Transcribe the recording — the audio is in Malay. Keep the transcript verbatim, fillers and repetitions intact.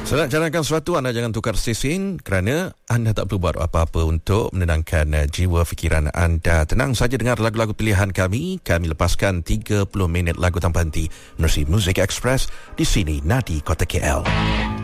Saya nak cadangkan sesuatu, anda jangan tukar stesen kerana anda tak perlu buat apa-apa untuk menenangkan uh, jiwa fikiran anda. Tenang saja dengar lagu-lagu pilihan kami. Kami lepaskan tiga puluh minit lagu tanpa henti menerusi Music Express di sini Nadi Kota K L.